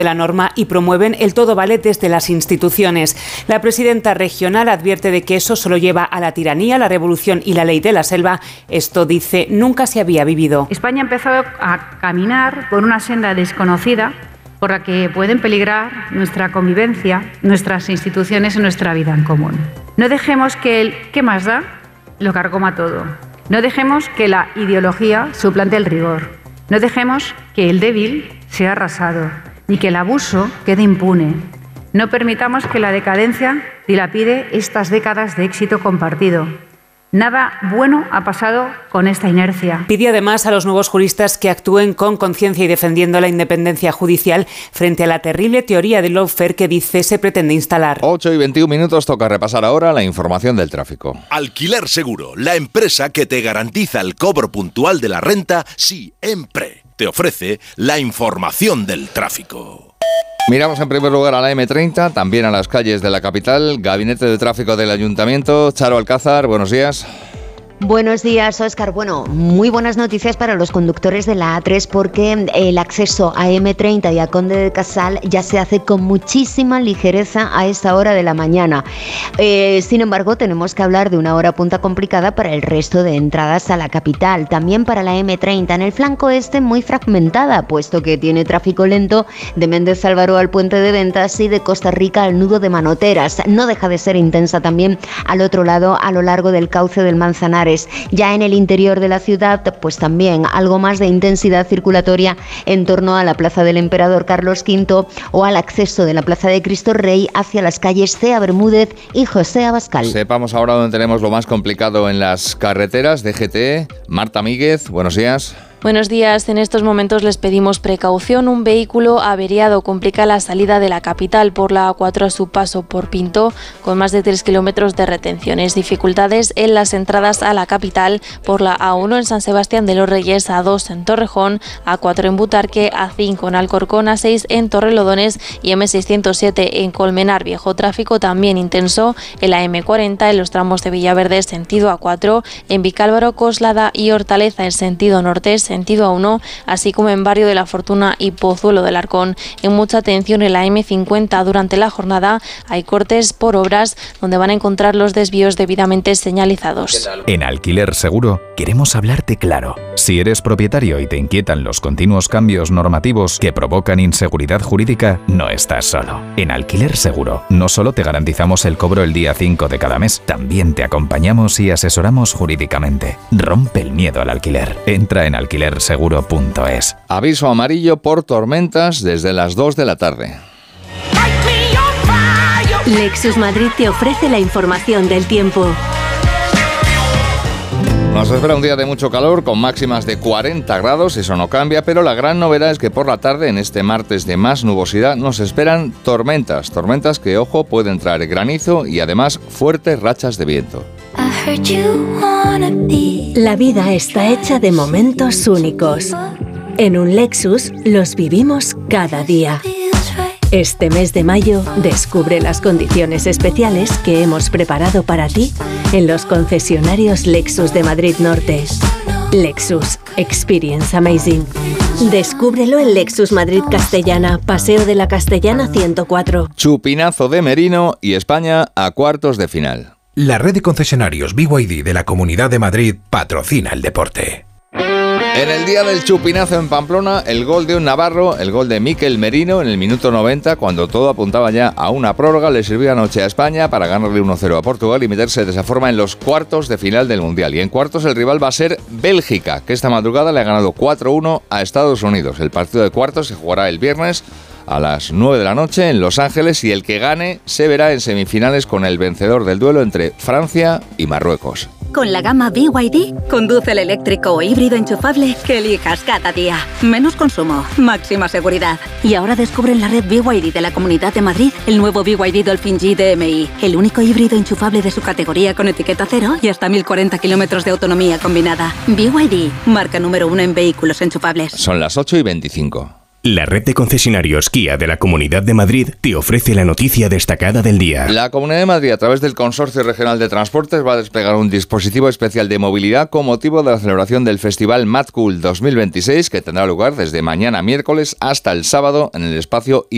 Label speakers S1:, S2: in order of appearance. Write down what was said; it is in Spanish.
S1: de la norma y promueven el todo vale desde las instituciones. La presidenta regional advierte de que eso solo lleva a la tiranía, la revolución y la ley de la selva. Esto, dice, nunca se había vivido.
S2: España ha empezado a caminar por una senda desconocida por la que pueden peligrar nuestra convivencia, nuestras instituciones y nuestra vida en común. No dejemos que el ¿qué más da? Lo carcoma todo. No dejemos que la ideología suplante el rigor. No dejemos que el débil sea arrasado, ni que el abuso quede impune. No permitamos que la decadencia dilapide estas décadas de éxito compartido. Nada bueno ha pasado con esta inercia.
S1: Pidió además a los nuevos juristas que actúen con conciencia y defendiendo la independencia judicial frente a la terrible teoría del lawfare que dice se pretende instalar.
S3: 8:21, toca repasar ahora la información del tráfico.
S4: Alquiler Seguro, la empresa que te garantiza el cobro puntual de la renta siempre. Te ofrece la información del tráfico.
S3: Miramos en primer lugar a la M30, también a las calles de la capital. Gabinete de Tráfico del Ayuntamiento. Charo Alcázar, buenos días.
S5: Buenos días, Óscar. Bueno, muy buenas noticias para los conductores de la A3 porque el acceso a M30 y a Conde de Casal ya se hace con muchísima ligereza a esta hora de la mañana. Sin embargo, tenemos que hablar de una hora punta complicada para el resto de entradas a la capital. También para la M30 en el flanco este muy fragmentada, puesto que tiene tráfico lento de Méndez Álvaro al Puente de Ventas y de Costa Rica al nudo de Manoteras. No deja de ser intensa también al otro lado, a lo largo del cauce del Manzanares. Ya en el interior de la ciudad, pues también algo más de intensidad circulatoria en torno a la Plaza del Emperador Carlos V o al acceso de la Plaza de Cristo Rey hacia las calles Cea Bermúdez y José Abascal.
S3: Sepamos ahora dónde tenemos lo más complicado en las carreteras. DGT, Marta Míguez, buenos días.
S6: Buenos días. En estos momentos les pedimos precaución. Un vehículo averiado complica la salida de la capital por la A4 a su paso por Pinto, con más de 3 kilómetros de retenciones. Dificultades en las entradas a la capital por la A1 en San Sebastián de los Reyes, A2 en Torrejón, A4 en Butarque, A5 en Alcorcón, A6 en Torrelodones y M607 en Colmenar Viejo. Tráfico también intenso en la M40 en los tramos de Villaverde sentido A4, en Vicálvaro, Coslada y Hortaleza en sentido norte, sentido A1, así como en Barrio de la Fortuna y Pozuelo del Arcón. En mucha atención en la M50 durante la jornada hay cortes por obras donde van a encontrar los desvíos debidamente señalizados.
S7: En Alquiler Seguro queremos hablarte claro. Si eres propietario y te inquietan los continuos cambios normativos que provocan inseguridad jurídica, no estás solo. En Alquiler Seguro no solo te garantizamos el cobro el día 5 de cada mes, también te acompañamos y asesoramos jurídicamente. Rompe el miedo al alquiler. Entra en alquilerseguro.es.
S3: Aviso amarillo por tormentas desde las 2 de la tarde.
S8: Lexus Madrid te ofrece la información del tiempo.
S3: Nos espera un día de mucho calor con máximas de 40 grados, eso no cambia, pero la gran novedad es que por la tarde, en este martes de más nubosidad, nos esperan tormentas que, ojo, pueden traer granizo y además fuertes rachas de viento.
S8: La vida está hecha de momentos únicos. En un Lexus los vivimos cada día. Este mes de mayo descubre las condiciones especiales que hemos preparado para ti en los concesionarios Lexus de Madrid Norte. Lexus Experience Amazing. Descúbrelo en Lexus Madrid Castellana, Paseo de la Castellana 104.
S3: Chupinazo de Merino y España a cuartos de final.
S9: La red de concesionarios BYD de la Comunidad de Madrid patrocina el deporte.
S3: En el día del chupinazo en Pamplona, el gol de un navarro, el gol de Mikel Merino en el minuto 90, cuando todo apuntaba ya a una prórroga, le sirvió anoche a España para ganarle 1-0 a Portugal y meterse de esa forma en los cuartos de final del Mundial. Y en cuartos el rival va a ser Bélgica, que esta madrugada le ha ganado 4-1 a Estados Unidos. El partido de cuartos se jugará el viernes a las 9 de la noche en Los Ángeles y el que gane se verá en semifinales con el vencedor del duelo entre Francia y Marruecos.
S10: Con la gama BYD, conduce el eléctrico o híbrido enchufable que elijas cada día. Menos consumo, máxima seguridad. Y ahora descubre en la red BYD de la Comunidad de Madrid el nuevo BYD Dolphin G DMI, el único híbrido enchufable de su categoría con etiqueta cero y hasta 1040 kilómetros de autonomía combinada. BYD, marca número 1 en vehículos enchufables.
S3: Son las 8:25.
S7: La red de concesionarios Kia de la Comunidad de Madrid te ofrece la noticia destacada del día.
S3: La Comunidad de Madrid, a través del Consorcio Regional de Transportes, va a desplegar un dispositivo especial de movilidad con motivo de la celebración del Festival Mad Cool 2026, que tendrá lugar desde mañana miércoles hasta el sábado en el espacio